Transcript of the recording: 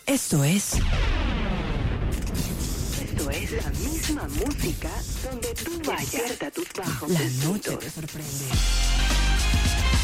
Esto es la misma música donde tú vayas. Despierta tus bajos La instintos. Noche Te Sorprende.